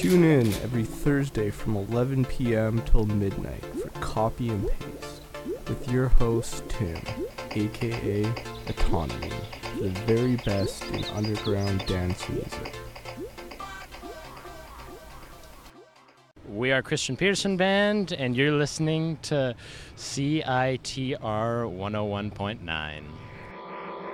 Tune in every Thursday from 11 p.m. till midnight for Copy and Paste with your host Tim, aka Autonomy, the very best in underground dance music. We are Christian Peterson Band, and you're listening to CITR 101.9.